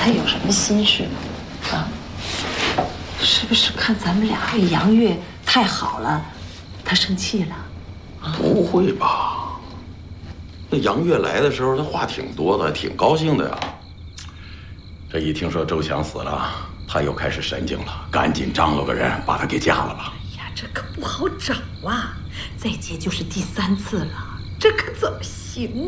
他有什么心事呢？啊，是不是看咱们俩对杨月太好了，他生气了？ 不会吧？那杨月来的时候，他话挺多的，挺高兴的呀。这一听说周强死了，他又开始神经了，赶紧张罗个人把他给嫁了吧。 哎呀，这可不好找啊！再结就是第3次了，这可怎么行